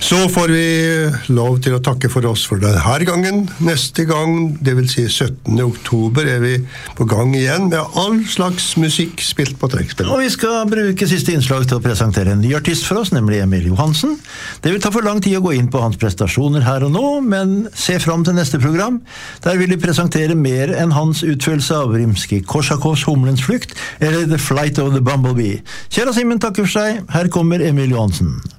Så får vi lov til å takke for oss for denne gangen. Neste gang, det vil si 17. oktober, vi på gang igjen med all slags musikk spilt på trekkspill. Og vi skal bruke siste innslag til å presentere en ny artist for oss, nemlig Emil Johansen. Det vil ta for lang tid å gå inn på hans prestasjoner her og nå, men se fram til neste program. Der vil vi presentere mer enn hans utførelse av Rimskij-Korsakovs Humlens flukt, eller The Flight of the Bumblebee. Kjære Simen takker for seg. Her kommer Emil Johansen.